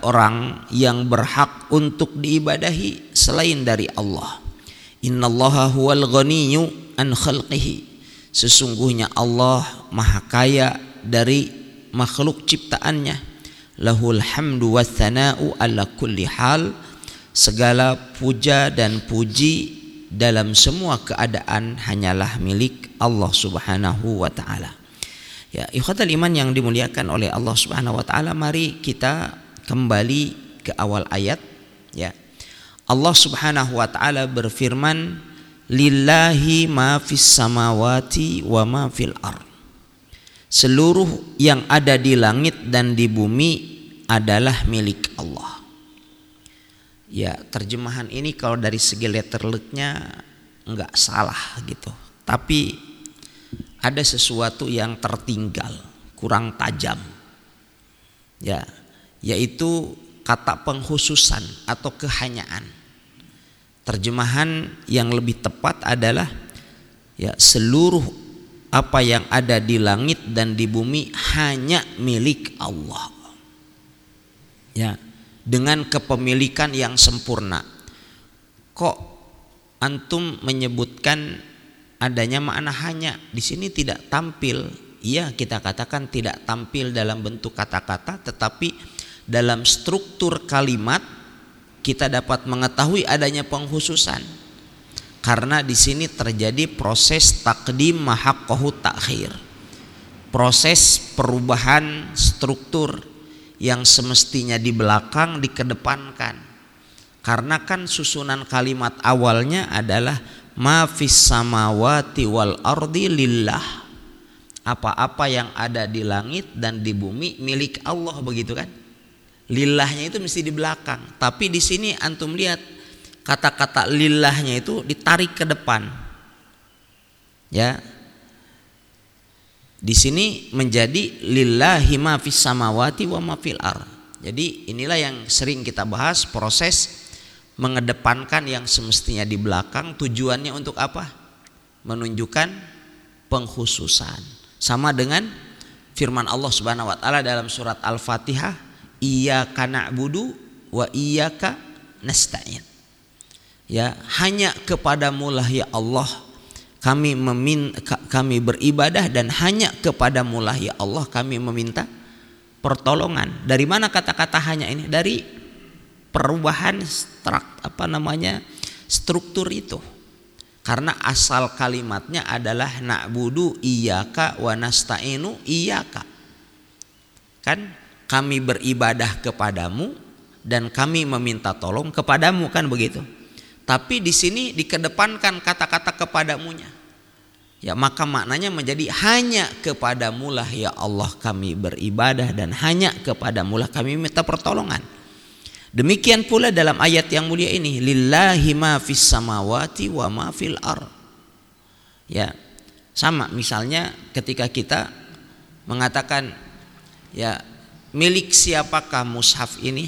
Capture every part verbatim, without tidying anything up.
orang yang berhak untuk diibadahi selain dari Allah. Innallaha huwal ghaniyyu an khalqihi. Sesungguhnya Allah maha kaya dari makhluk ciptaannya. Lahul hamdu wa thana'u ala kulli hal. Segala puja dan puji dalam semua keadaan hanyalah milik Allah Subhanahu wa taala. Ya, ikhwatal iman yang dimuliakan oleh Allah Subhanahu wa taala, mari kita kembali ke awal ayat, ya. Allah Subhanahu wa taala berfirman, lillahi ma fis samawati wa ma fil ard. Seluruh yang ada di langit dan di bumi adalah milik Allah. Ya, terjemahan ini kalau dari segi letterleknya enggak salah gitu. Tapi ada sesuatu yang tertinggal, kurang tajam. Ya, yaitu kata pengkhususan atau kehanyaan. Terjemahan yang lebih tepat adalah ya, seluruh apa yang ada di langit dan di bumi hanya milik Allah. Ya, dengan kepemilikan yang sempurna. Kok antum menyebutkan adanya makna hanya? Di sini tidak tampil. Iya, kita katakan tidak tampil dalam bentuk kata-kata, tetapi dalam struktur kalimat kita dapat mengetahui adanya pengkhususan. Karena di sini terjadi proses takdim mahaqqahu ta'khir. Proses perubahan struktur yang semestinya di belakang dikedepankan. Karena kan susunan kalimat awalnya adalah ma fis samawati wal ardi lillah. Apa-apa yang ada di langit dan di bumi milik Allah, begitu kan? Lillahnya itu mesti di belakang. Tapi di sini antum lihat kata-kata lillahnya itu ditarik ke depan. Ya. Di sini menjadi lillahi ma fis samawati wa ma fil ard. Jadi inilah yang sering kita bahas, proses mengedepankan yang semestinya di belakang. Tujuannya untuk apa? Menunjukkan pengkhususan. Sama dengan firman Allah Subhanahu wa taala dalam surat Al-Fatihah, iyyaka na'budu wa iyyaka nasta'in. Ya, hanya kepadamu lah ya Allah kami memin, kami beribadah, dan hanya kepadamu lah ya Allah kami meminta pertolongan. Dari mana kata-kata hanya ini? Dari perubahan struk, apa namanya, struktur itu. Karena asal kalimatnya adalah na'budu iyyaka wa nasta'inu iyyaka. Kan kami beribadah kepadamu dan kami meminta tolong kepadamu, kan begitu. Tapi di sini dikedepankan kata-kata kepadamunya. Ya, maka maknanya menjadi hanya kepadamu lah ya Allah kami beribadah dan hanya kepadamu lah kami minta pertolongan. Demikian pula dalam ayat yang mulia ini, lillahi ma fis samawati wa ma fil ard. Ya, sama misalnya ketika kita mengatakan ya, milik siapakah mushaf ini?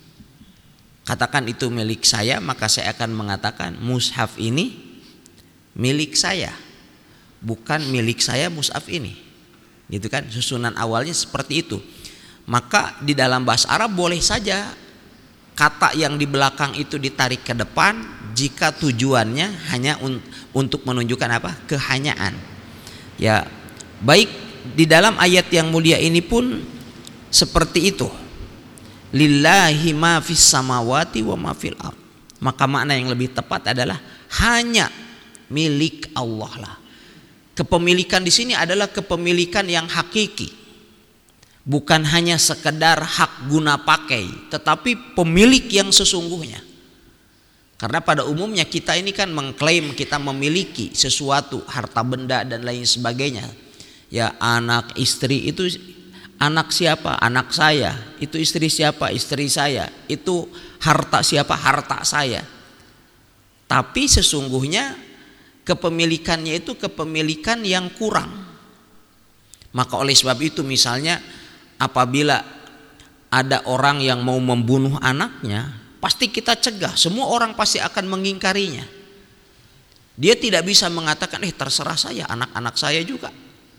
Katakan itu milik saya, maka saya akan mengatakan mushaf ini milik saya. Bukan milik saya mushaf ini. Gitu kan? Susunan awalnya seperti itu. Maka di dalam bahasa Arab boleh saja kata yang di belakang itu ditarik ke depan jika tujuannya hanya un- untuk menunjukkan apa? Kehanyaan. Ya, baik di dalam ayat yang mulia ini pun seperti itu. Lillahi ma fis samawati wa ma fil ard. Maka makna yang lebih tepat adalah hanya milik Allah lah. Kepemilikan di sini adalah kepemilikan yang hakiki. Bukan hanya sekedar hak guna pakai, tetapi pemilik yang sesungguhnya. Karena pada umumnya kita ini kan mengklaim kita memiliki sesuatu, harta benda dan lain sebagainya. Ya, anak, istri itu anak siapa? Anak saya. Itu istri siapa? Istri saya. Itu harta siapa? Harta saya. Tapi sesungguhnya kepemilikannya itu kepemilikan yang kurang. Maka oleh sebab itu misalnya apabila ada orang yang mau membunuh anaknya, pasti kita cegah. Semua orang pasti akan mengingkarinya. Dia tidak bisa mengatakan, eh terserah saya, anak-anak saya juga.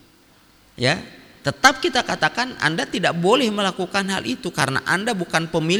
Ya, tetap kita katakan Anda tidak boleh melakukan hal itu karena Anda bukan pemilik